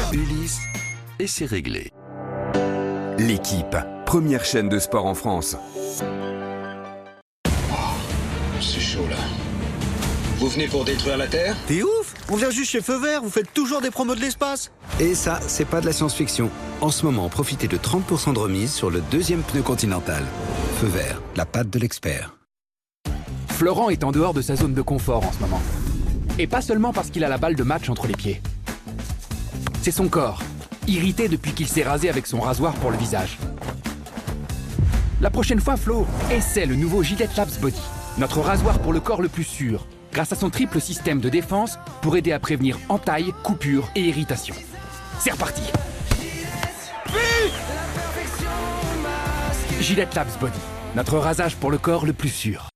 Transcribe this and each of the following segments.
Ulysse, et c'est réglé. L'équipe, première chaîne de sport en France. C'est chaud là. Vous venez pour détruire la Terre? T'es ouf! On vient juste chez Feu Vert, vous faites toujours des promos de l'espace. Et ça, c'est pas de la science-fiction. En ce moment, profitez de 30% de remise sur le deuxième pneu Continental. Feu Vert, la patte de l'expert. Florent est en dehors de sa zone de confort en ce moment. Et pas seulement parce qu'il a la balle de match entre les pieds. C'est son corps, irrité depuis qu'il s'est rasé avec son rasoir pour le visage. La prochaine fois, Flo, essaie le nouveau Gillette Labs Body, notre rasoir pour le corps le plus sûr, grâce à son triple système de défense pour aider à prévenir entailles, coupures et irritations. C'est reparti. Gillette Labs Body, notre rasage pour le corps le plus sûr.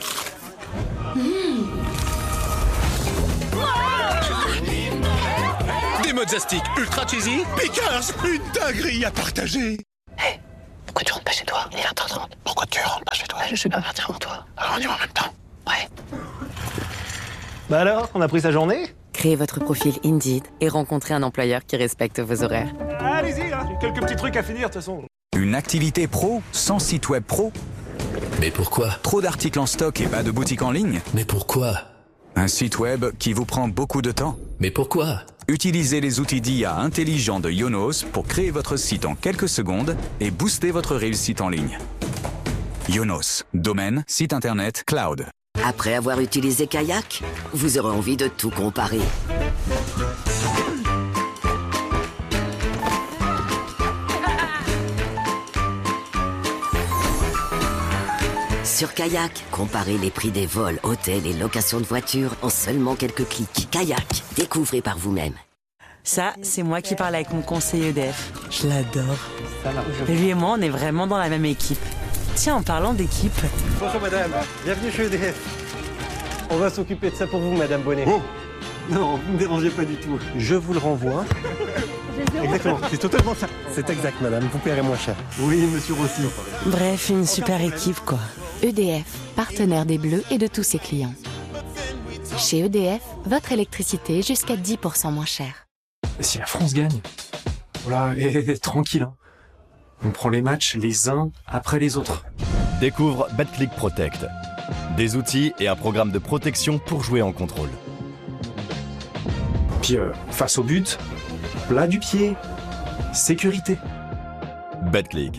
Des mozzastic ultra cheesy. Pickers, une dinguerie à partager. Hé, pourquoi tu rentres pas chez toi? Il est 20h30. Pourquoi tu rentres pas chez toi? Je vais pas partir avant toi. Alors on y va en même temps. Ouais. Bah alors, on a pris sa journée? Créez votre profil Indeed et rencontrez un employeur qui respecte vos horaires. Allez-y, hein, j'ai quelques petits trucs à finir de toute façon. Une activité pro sans site web pro? Mais pourquoi? Trop d'articles en stock et pas de boutique en ligne? Mais pourquoi? Un site web qui vous prend beaucoup de temps? Mais pourquoi? Utilisez les outils d'IA intelligents de Yonos pour créer votre site en quelques secondes et booster votre réussite en ligne. Yonos, domaine, site internet, cloud. Après avoir utilisé Kayak, vous aurez envie de tout comparer. Sur Kayak, comparez les prix des vols, hôtels et locations de voitures en seulement quelques clics. Kayak, découvrez par vous-même. Ça, c'est moi qui parle avec mon conseiller EDF. Je l'adore. Lui et moi, on est vraiment dans la même équipe. Tiens, en parlant d'équipe... Bonjour madame, bienvenue chez EDF. On va s'occuper de ça pour vous, madame Bonnet. Oh non, vous ne me dérangez pas du tout. Je vous le renvoie. Exactement, c'est totalement ça. C'est exact, madame, vous paierez moins cher. Oui, monsieur Rossi. Bref, une super équipe, quoi. EDF, partenaire des Bleus et de tous ses clients. Chez EDF, votre électricité est jusqu'à 10% moins chère. Si la France gagne, voilà, et tranquille, hein. On prend les matchs les uns après les autres. Découvre BetClick Protect. Des outils et un programme de protection pour jouer en contrôle. Puis face au but, plat du pied, sécurité. BetClick.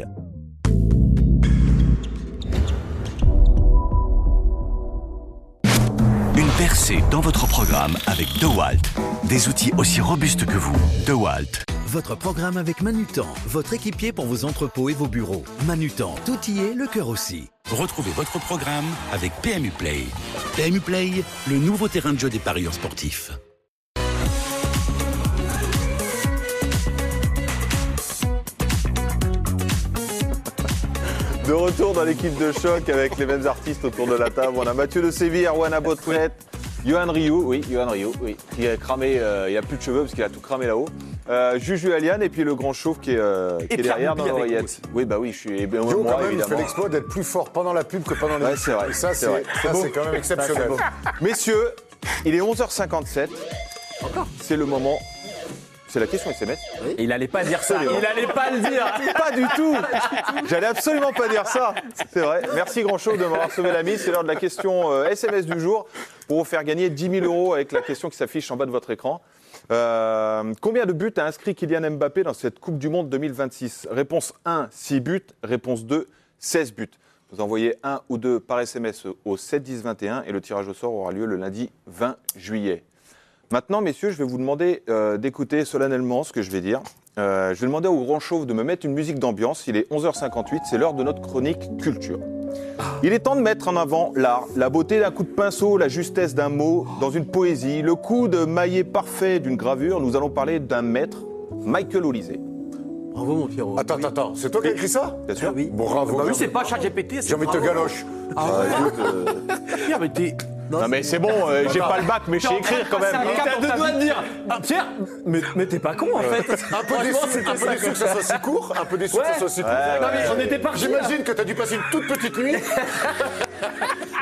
Une percée dans votre programme avec DeWalt. Des outils aussi robustes que vous. DeWalt. Votre programme avec Manutan, votre équipier pour vos entrepôts et vos bureaux. Manutan, tout y est, le cœur aussi. Retrouvez votre programme avec PMU Play. PMU Play, le nouveau terrain de jeu des parieurs sportifs. De retour dans l'équipe de choc avec les mêmes artistes autour de la table. On a Mathieu de Séville, Erwan Abotret, Johan Rioux, qui a cramé, il a plus de cheveux parce qu'il a tout cramé là-haut. Juju Aliane et puis le grand chauve qui est derrière dans l'oreillette. Oui, bah oui, je suis. Joe, quand même, il fait l'exploit d'être plus fort pendant la pub que pendant les. Ouais, c'est vrai. Et ça, c'est quand même exceptionnel. Messieurs, il est 11h57. C'est le moment. C'est la question SMS. Oui. Il allait pas dire ça. Il allait pas le dire. Pas du tout. J'allais absolument pas dire ça. C'est vrai. Merci Grand Chauve de m'avoir sauvé la mise. C'est l'heure de la question SMS du jour pour vous faire gagner 10 000 € avec la question qui s'affiche en bas de votre écran. Combien de buts a inscrit Kylian Mbappé dans cette Coupe du Monde 2026? Réponse 1, 6 buts. Réponse 2, 16 buts. Vous envoyez 1 ou 2 par SMS au 7 10 21 et le tirage au sort aura lieu le lundi 20 juillet. Maintenant, messieurs, je vais vous demander d'écouter solennellement ce que je vais dire. Je vais demander au Grand Chauve de me mettre une musique d'ambiance. Il est 11h58, c'est l'heure de notre chronique culture. Il est temps de mettre en avant l'art, la beauté d'un coup de pinceau, la justesse d'un mot dans une poésie, le coup de maillet parfait d'une gravure. Nous allons parler d'un maître, Michael Olysée. Bravo mon Pierrot. Attends, c'est toi qui as écrit ça? Bien sûr. Oui. Bravo. Bah oui, c'est pas ChatGPT. J'ai envie de te galoche. Pierre, mais t'es... Non mais c'est bon, j'ai pas le bac, mais je sais écrire quand même. T'as deux doigts de dire. Pierre, mais t'es pas con en fait. Un peu déçu que ça soit si court. Un peu déçu que ça soit si court. Non mais on était parti. J'imagine que t'as dû passer une toute petite nuit.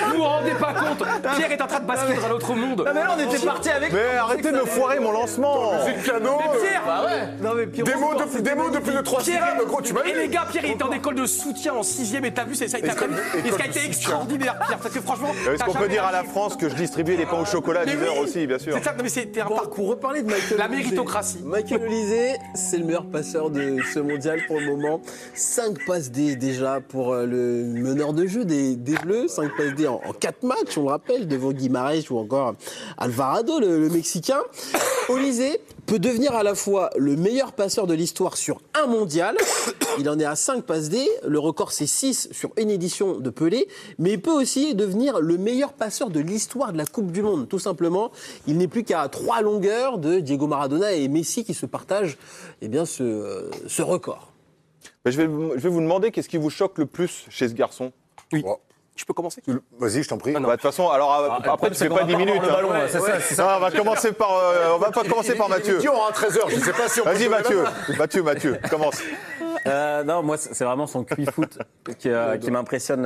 Vous vous rendez pas compte? Pierre est en train de basculer dans l'autre monde. Non mais là on était parti avec. Mais arrêtez de me foirer mon lancement. Musique piano. Mais Pierre, Bah ouais. Non mais Pierre, Des mots de plus de 3 Pierre, syllabes, gros, tu m'as et vu. les gars, Pierre, il était en école de soutien en 6ème et t'as vu, ça a été, École de et ce qui a été soutien. extraordinaire, Pierre, parce que franchement. Est-ce qu'on peut dire à la France que je distribuais des pains au chocolat à 10h aussi, bien sûr. C'est ça, non, mais c'était un Bon, parcours. pour reparler de Michael La Olise. méritocratie. Michael Olise, c'est le meilleur passeur de ce mondial pour le moment. 5 passes D déjà pour le meneur de jeu des Bleus. 5 passes D en 4 matchs, on le rappelle, devant Guimarães ou encore Alvarado, le Mexicain. Olise peut devenir à la fois le meilleur passeur de l'histoire sur un mondial. Il en est à 5 passes D. Le record, c'est 6 sur une édition de Pelé. Mais il peut aussi devenir le meilleur passeur de l'histoire de la Coupe du Monde. Tout simplement, il n'est plus qu'à 3 longueurs de Diego Maradona et Messi qui se partagent ce record. Mais je vais vous demander qu'est-ce qui vous choque le plus chez ce garçon. Oui. Je peux commencer? Vas-y, je t'en prie. Bah, de toute façon, alors après tu fais pas 10 minutes. Ballon, c'est ça. On va commencer par, on va pas commencer par Mathieu. Il est dur à 13h, je sais pas si on peut Vas-y Mathieu, commence. Non, moi c'est vraiment son QI foot qui m'impressionne.